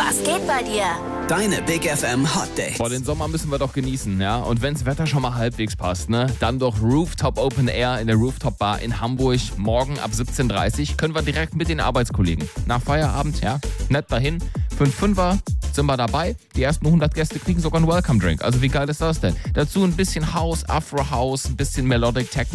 Was geht bei dir? Deine Big FM Hot Dates. Boah, den Sommer müssen wir doch genießen, ja? Und wenn's Wetter schon mal halbwegs passt, ne? Dann doch Rooftop Open Air in der Rooftop Bar in Hamburg. Morgen ab 17:30 Uhr können wir direkt mit den Arbeitskollegen. Nach Feierabend, ja? Nett dahin. Für einen Fünfer sind wir dabei. Die ersten 100 Gäste kriegen sogar einen Welcome Drink. Also wie geil ist das denn? Dazu ein bisschen House, Afro House, ein bisschen Melodic Techno.